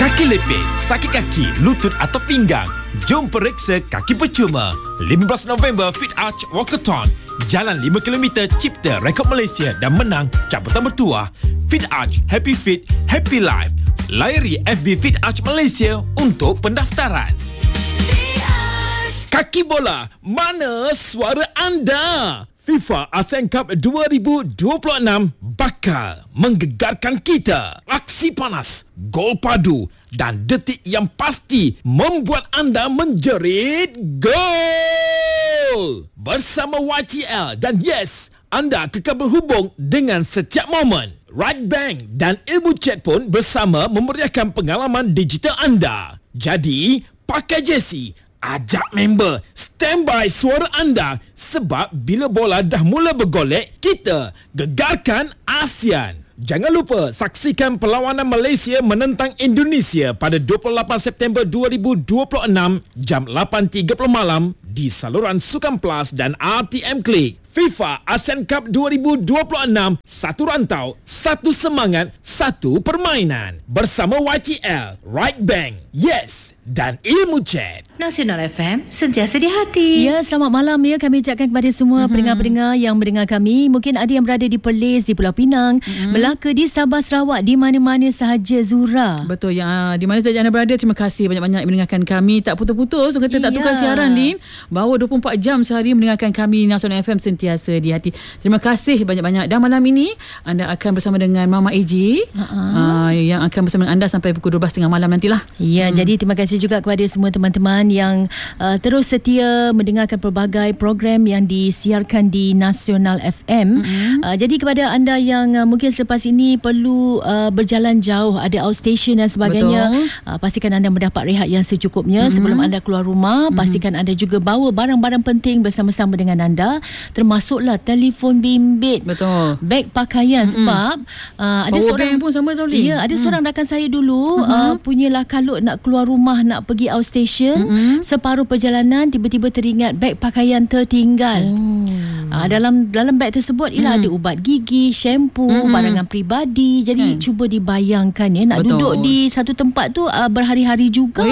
Kaki lepit, sakit kaki, lutut atau pinggang? Jom periksa kaki percuma. 15 November Fit Arch Walkathon. Jalan 5 km cipta rekod Malaysia dan menang cabutan bertuah. Fit Arch, Happy Fit, Happy Life. Layari FB Fit Arch Malaysia untuk pendaftaran. Kaki bola, mana suara anda? FIFA ASEAN Cup 2026 bakal menggegarkan kita. Aksi panas, gol padu dan detik yang pasti membuat anda menjerit gol. Bersama YTL dan Yes, anda kekal berhubung dengan setiap momen. Right Bank dan Ilmu Chat pun bersama memeriahkan pengalaman digital anda. Jadi, pakai jersey, ajak member, standby suara anda sebab bila bola dah mula bergolek, kita gegarkan ASEAN. Jangan lupa saksikan perlawanan Malaysia menentang Indonesia pada 28 September 2026 jam 8.30 malam di saluran Sukan Plus dan RTM Klik. FIFA ASEAN Cup 2026, satu rantau, satu semangat, satu permainan. Bersama YTL, Right Bank, Yes dan Ilmu Chat. Nasional FM, sentiasa di hati. Ya, selamat malam ya. Kami ucapkan kepada semua pendengar-pendengar yang mendengar kami. Mungkin ada yang berada di Perlis, di Pulau Pinang, Melaka, di Sabah, Sarawak, di mana-mana sahaja, Zura. Betul, ya. Di mana saja anda berada, terima kasih banyak-banyak mendengarkan kami. Tak putus-putus, orang kata tak tukar siaran, Lin. Bahawa 24 jam sehari mendengarkan kami Nasional FM sentiasa di hati. Terima kasih banyak-banyak. Dan malam ini anda akan bersama dengan Mama AJ yang akan bersama dengan anda sampai pukul 12.30 malam nantilah. Ya, jadi terima kasih juga kepada semua teman-teman yang terus setia mendengarkan pelbagai program yang disiarkan di Nasional FM. Jadi kepada anda yang mungkin selepas ini perlu berjalan jauh, ada outstation dan sebagainya, pastikan anda mendapat rehat yang secukupnya sebelum anda keluar rumah. Pastikan anda juga bawa barang-barang penting bersama-sama dengan anda, termasuklah telefon bimbit, beg pakaian, sebab ada seorang pun sama tau, Lin. Ya, ada seorang rakan saya dulu punyalah kalut nak keluar rumah, nak pergi outstation. Separuh perjalanan tiba-tiba teringat beg pakaian tertinggal. Dalam beg tersebut ialah ada ubat gigi, shampoo, barangan peribadi. Jadi cuba dibayangkan ya, nak duduk di satu tempat tu berhari-hari juga.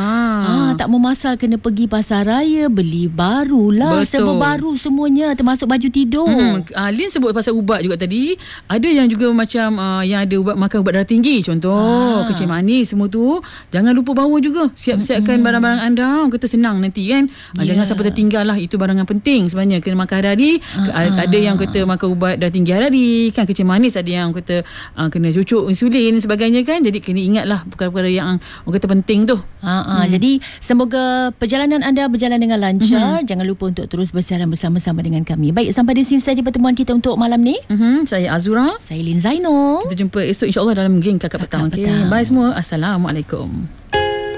Tak memasal kena pergi pasar raya, beli barulah, serba baru semuanya, termasuk baju tidur. Lin sebut pasal ubat juga tadi. Ada yang juga macam yang ada ubat, makan ubat darah tinggi contoh, kencing manis semua tu. Jangan lupa bawa juga. Siap-siapkan barang-barang anda. Orang kata senang nanti kan. Jangan sampai tertinggal lah. Itu barang yang penting sebenarnya. Kena makan hari-hari. Ada yang kata makan ubat darah tinggi hari-hari kan. Kencing manis ada yang kata kena cucuk insulin sebagainya kan. Jadi kena ingatlah perkara-perkara yang orang kata penting tu. Jadi semoga perjalanan anda berjalan dengan lancar. Jangan lupa untuk terus bersiaran bersama-sama dengan kami. Baik, sampai di sini saja pertemuan kita untuk malam ni. Saya Azura. Saya Lin Zainul. Kita jumpa esok insyaAllah dalam Geng Kakak Petang. Okay. Bye semua. Assalamualaikum.